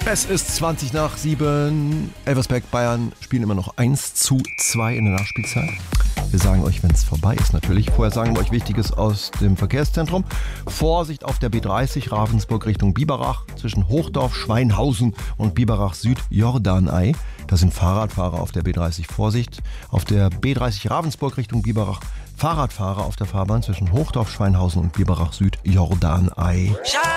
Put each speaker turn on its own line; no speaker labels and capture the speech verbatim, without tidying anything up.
Es ist zwanzig nach sieben. Elversberg Bayern spielen immer noch eins zu zwei in der Nachspielzeit. Wir sagen euch, wenn es vorbei ist natürlich. Vorher sagen wir euch Wichtiges aus dem Verkehrszentrum. Vorsicht auf der B dreißig Ravensburg Richtung Biberach zwischen Hochdorf, Schweinhausen und Biberach Süd Jordanei. Da sind Fahrradfahrer auf der B dreißig. Vorsicht auf der B dreißig Ravensburg Richtung Biberach. Fahrradfahrer auf der Fahrbahn zwischen Hochdorf, Schweinhausen und Biberach Süd Jordanei.